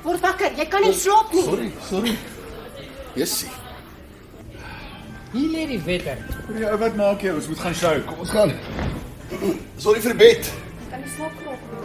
Word wakker, jy kan nie slaap nie. Sorry. Jessie. Hier lê die wetter. Wat maak jy? Ons moet gaan show. Kom ons gaan. Sorry vir die bed. Kan nie slaap nie.